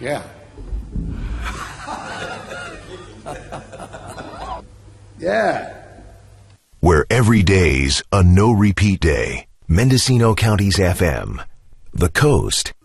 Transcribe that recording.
Yeah. Yeah. Where every day's a no-repeat day. Mendocino County's FM. The Coast.